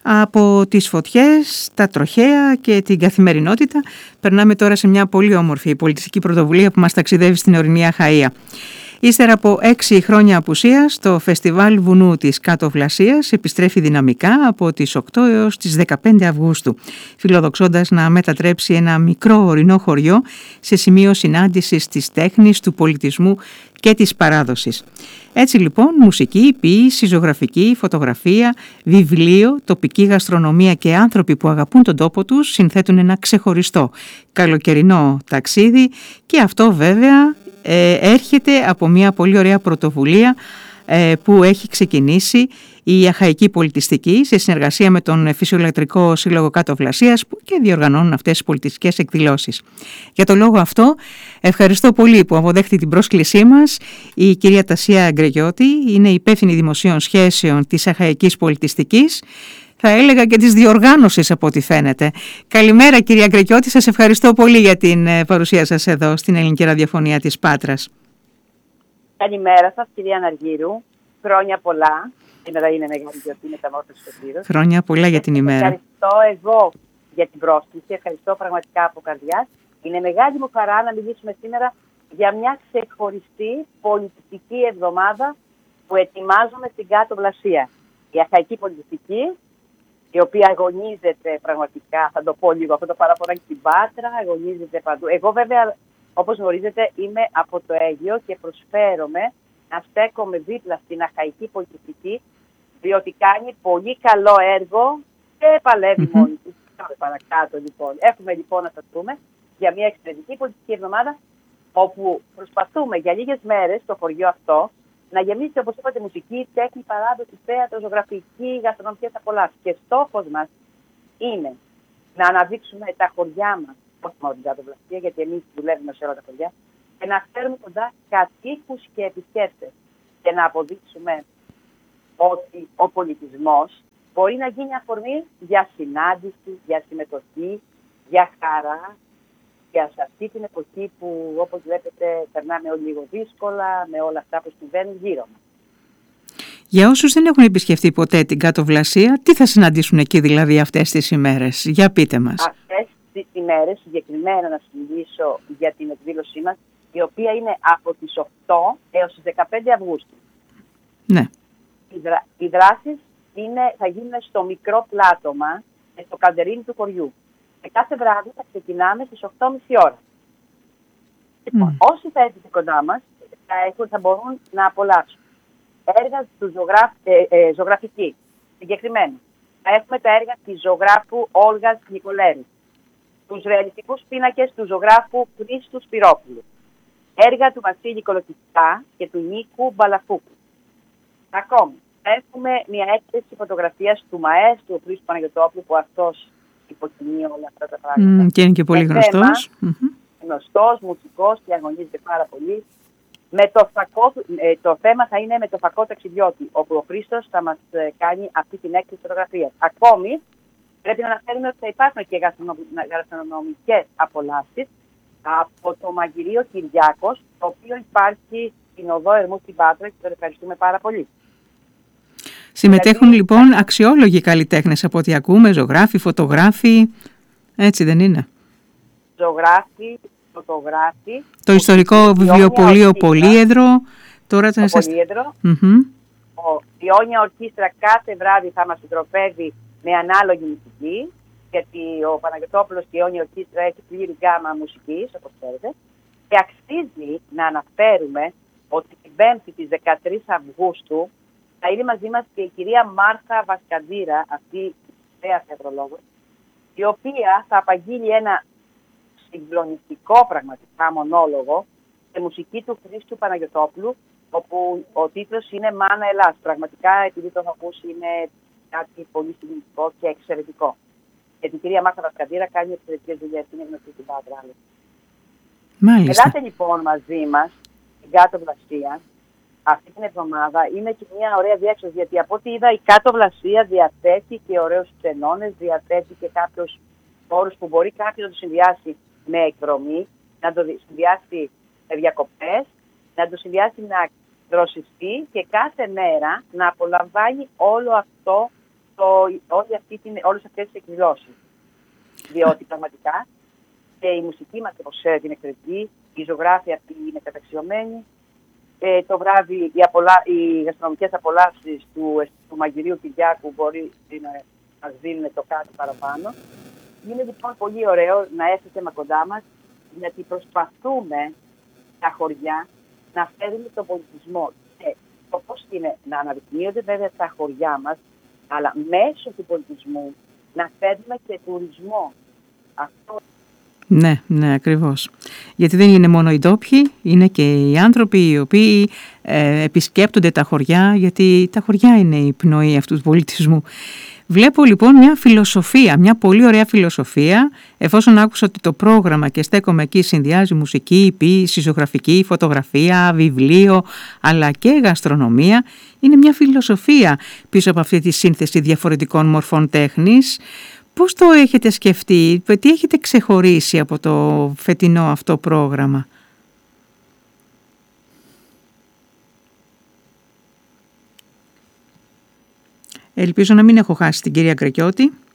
Από τις φωτιές, τα τροχαία και την καθημερινότητα περνάμε τώρα σε μια πολύ όμορφη πολιτιστική πρωτοβουλία που μας ταξιδεύει στην ορεινή Αχαΐα. Ύστερα από 6 χρόνια απουσίας, το Φεστιβάλ Βουνού της Κάτω Βλασίας επιστρέφει δυναμικά από τις 8 έως τις 15 Αυγούστου, φιλοδοξώντας να μετατρέψει ένα μικρό ορεινό χωριό σε σημείο συνάντησης της τέχνης, του πολιτισμού και της παράδοσης. Έτσι λοιπόν, μουσική, ποίηση, ζωγραφική, φωτογραφία, βιβλίο, τοπική γαστρονομία και άνθρωποι που αγαπούν τον τόπο τους συνθέτουν ένα ξεχωριστό καλοκαιρινό ταξίδι, και αυτό βέβαια έρχεται από μια πολύ ωραία πρωτοβουλία που έχει ξεκινήσει η Αχαϊκή Πολιτιστική σε συνεργασία με τον Φυσιολατρικό Σύλλογο Κάτω Βλασίας, που και διοργανώνουν αυτές τις πολιτιστικές εκδηλώσεις. Για το λόγο αυτό ευχαριστώ πολύ που αποδέχτη την πρόσκλησή μας η κυρία Τασία Γκρεγιώτη, είναι υπεύθυνη δημοσίων σχέσεων της Αχαϊκής Πολιτιστικής, θα έλεγα και της διοργάνωσης από ό,τι φαίνεται. Καλημέρα κυρία Γκρεγιώτη, σας ευχαριστώ πολύ για την παρουσία σας εδώ στην Ελληνική Ραδιοφωνία της Πάτρας. Καλημέρα σας κυρία Ναργύρου, χρόνια πολλά. Σήμερα είναι μεγάλη γιορτή μεταμόρφωσης του Πύρους. Χρόνια πολλά για την ημέρα. Ευχαριστώ εγώ για την πρόσκληση, ευχαριστώ πραγματικά από καρδιάς. Είναι μεγάλη μου χαρά να μιλήσουμε σήμερα για μια ξεχωριστή πολιτιστική εβδομάδα που ετοιμάζουμε στην Κάτω Βλασία. Η Αχαϊκή Πολιτιστική, η οποία αγωνίζεται πραγματικά, θα το πω λίγο, αυτό το παραπονάκι στην Πάτρα, αγωνίζεται παντού. Εγώ βέβαια, όπως γνωρίζετε, είμαι από το Αίγυο και προσφέρομαι να στέκομαι δίπλα στην Αχαϊκή Πολιτιστική, διότι κάνει πολύ καλό έργο και παλεύει μόνη της. Πάμε παρακάτω λοιπόν. Έχουμε λοιπόν να σας πούμε για μια εξαιρετική πολιτιστική εβδομάδα, όπου προσπαθούμε για λίγες μέρες στο χωριό αυτό να γεμίσει, όπως είπατε, μουσική, τέχνη, παράδοση, θέατρο, ζωγραφική, γαστρονομικές απολαύσεις. Και στόχος μας είναι να αναδείξουμε τα χωριά μας, όχι μόνο την Κάτω Βλασία, γιατί εμείς δουλεύουμε σε όλα τα χωριά, και να φέρουμε κοντά κατοίκους και επισκέπτες. Και να αποδείξουμε ότι ο πολιτισμός μπορεί να γίνει αφορμή για συνάντηση, για συμμετοχή, για χαρά, και σε αυτή την εποχή που, όπως βλέπετε, περνάμε όλοι λίγο δύσκολα με όλα αυτά που συμβαίνουν γύρω μας. Για όσους δεν έχουν επισκεφτεί ποτέ την Κάτω Βλασία, τι θα συναντήσουν εκεί δηλαδή αυτές τις ημέρες? Για πείτε μας. Αυτές τις ημέρες, συγκεκριμένα να μιλήσω για την εκδήλωσή μας, η οποία είναι από τις 8 έως τις 15 Αυγούστου. Ναι. Οι δράσεις θα γίνουν στο μικρό πλάτωμα, στο καλντερίνι του χωριού. Και κάθε βράδυ θα ξεκινάμε στις 8.30 ώρα. Λοιπόν, όσοι θα έρθουν κοντά μας θα μπορούν να απολαύσουν έργα του ζωγραφική. Συγκεκριμένα, θα έχουμε τα έργα της ζωγράφου Όλγας Νικολέρου, τους ρεαλιστικούς πίνακες του ζωγράφου Χρήστου Σπυρόπουλου, έργα του Βασίλη Κολοκυθά και του Νίκου Μπαλαφούκου. Ακόμη, έχουμε μια έκθεση φωτογραφίας του μαέστρου Χρήστου Παναγιωτόπουλου, που αυτός υποκινεί όλα αυτά τα πράγματα. Και είναι και πολύ γνωστός. Γνωστός, μουσικός και αγωνίζεται πάρα πολύ. Το θέμα θα είναι με το φακό ταξιδιώτη, όπου ο Χρήστος θα μας κάνει αυτή την έκθεση φωτογραφίας. Ακόμη, πρέπει να αναφέρουμε ότι θα υπάρχουν και γαστρονομικές απολαύσεις από το μαγειρίο Κυριάκος, το οποίο υπάρχει στην οδό Ερμού στην Πάτρα, και το ευχαριστούμε πάρα πολύ. Συμμετέχουν λοιπόν αξιόλογοι καλλιτέχνες από ό,τι ακούμε, ζωγράφοι, φωτογράφοι, έτσι δεν είναι? Ζωγράφοι, φωτογράφοι. Το ιστορικό βιβλιοπωλείο Πολύεδρο. Τώρα το Πολύεδρο. Η Ιόνια Ορχήστρα κάθε βράδυ θα μας συντροφεύει με ανάλογη μουσική, γιατί ο Παναγιωτόπουλος και η Ιόνια Ορχήστρα έχει πλήρη γκάμα μουσικής, όπως ξέρετε. Και αξίζει να αναφέρουμε ότι την 5η της 13 Αυγούστου θα είναι μαζί μας και η κυρία Μάρθα Βασκαντήρα, αυτή η νέα θεατρολόγος, η οποία θα απαγγείλει ένα συγκλονιστικό πραγματικά μονόλογο σε μουσική του Χρήστου Παναγιωτόπουλου, όπου ο τίτλος είναι «Μάνα Ελλάς». Πραγματικά, επειδή το έχω ακούσει, είναι κάτι πολύ συγκλονιστικό και εξαιρετικό. Γιατί η κυρία Μάρθα Βασκαντήρα κάνει εξαιρετικές δουλειές, είναι γνωστή στην Πάτρα. Μάλιστα. Ελάτε λοιπόν μαζί μας στην Κάτω Βλασία αυτή την εβδομάδα. Είναι και μια ωραία διέξοδο, γιατί από ό,τι είδα η Κάτω Βλασία διαθέτει και ωραίους ξενώνες, διαθέτει και κάποιους όρους που μπορεί κάποιος να το συνδυάσει με εκδρομή, να το συνδυάσει με διακοπές, να το συνδυάσει να δροσιστεί και κάθε μέρα να απολαμβάνει όλο αυτό όλες αυτές τις εκδηλώσεις. Διότι πραγματικά και η μουσική μας, όπως την εξαιρετική, η ζωγράφη αυτή είναι καταξιωμένη. Το βράδυ οι γαστρονομικές απολαύσεις του μαγειρίου Κυριάκου μπορεί να μας δίνουν το κάτι παραπάνω. Είναι λοιπόν πολύ ωραίο να έρθετε κοντά μας, γιατί προσπαθούμε τα χωριά να φέρουμε τον πολιτισμό. Και το πώς είναι να αναδεικνύονται βέβαια τα χωριά μας, αλλά μέσω του πολιτισμού να φέρουμε και τουρισμό. Αυτό. Ναι, ναι, ακριβώς. Γιατί δεν είναι μόνο οι ντόπιοι, είναι και οι άνθρωποι οι οποίοι επισκέπτονται τα χωριά, γιατί τα χωριά είναι η πνοή αυτού του πολιτισμού. Βλέπω λοιπόν μια φιλοσοφία, μια πολύ ωραία φιλοσοφία, εφόσον άκουσα ότι το πρόγραμμα και στέκομαι εκεί συνδυάζει μουσική, ποίηση, ζωγραφική, φωτογραφία, βιβλίο, αλλά και γαστρονομία. Είναι μια φιλοσοφία πίσω από αυτή τη σύνθεση διαφορετικών μορφών τέχνης. Πώς το έχετε σκεφτεί, τι έχετε ξεχωρίσει από το φετινό αυτό πρόγραμμα? Ελπίζω να μην έχω χάσει την κυρία Γκρεκιώτη.